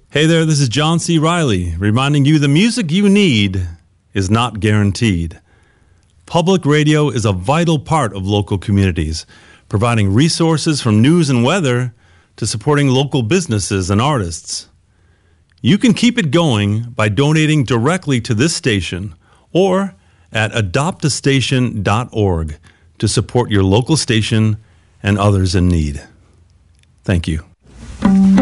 Hey there, this is John C. Riley, reminding you the music you need is not guaranteed. Public radio is a vital part of local communities, providing resources from news and weather to supporting local businesses and artists. You can keep it going by donating directly to this station or at adoptastation.org to support your local station and others in need. Thank you.